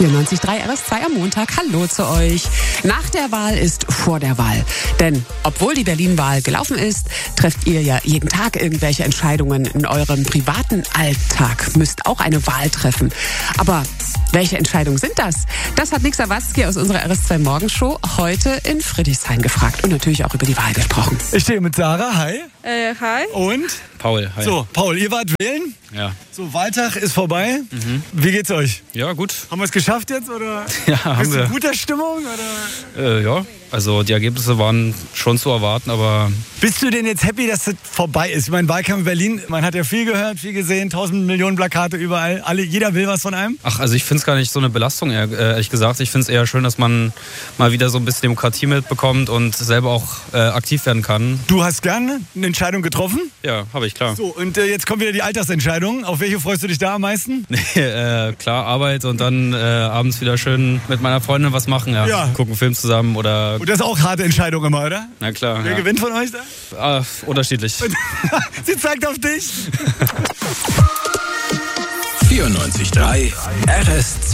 94.3 RS2 am Montag. Hallo zu euch. Nach der Wahl ist vor der Wahl. Denn obwohl die Berlin-Wahl gelaufen ist, trefft ihr ja jeden Tag irgendwelche Entscheidungen in eurem privaten Alltag. Müsst auch eine Wahl treffen. Aber welche Entscheidungen sind das? Das hat Nick Sawatzki aus unserer RS2 Morgenshow heute in Friedrichshain gefragt und natürlich auch über die Wahl gesprochen. Ich stehe mit Sarah, hi. Hi. Und? Paul, hi. So, Paul, ihr wart wählen? Ja. So, Wahltag ist vorbei. Wie geht's euch? Ja, gut. Haben wir es geschafft jetzt, oder? Ja, haben Bist du wir. in guter Stimmung, oder? Ja, also die Ergebnisse waren schon zu erwarten, aber Bist du denn jetzt happy, dass das vorbei ist? Ich meine, Wahlkampf in Berlin, man hat ja viel gehört, viel gesehen, 1000 Millionen Plakate überall, jeder will was von einem. also ich finde es gar nicht so eine Belastung, ehrlich gesagt. Ich finde es eher schön, dass man mal wieder so ein bisschen Demokratie mitbekommt und selber auch aktiv werden kann. Du hast gerne eine Entscheidung getroffen. Ja, habe ich, klar. So, und jetzt kommt wieder die Altersentscheidung. Auf welche freust du dich da am meisten? Klar, Arbeit und dann abends wieder schön mit meiner Freundin was machen. Ja. Gucken Film zusammen oder... Und das ist auch harte Entscheidung immer, oder? Na klar. Wer Ja. gewinnt von euch da? Unterschiedlich. Sie zeigt auf dich. 94.3 RS2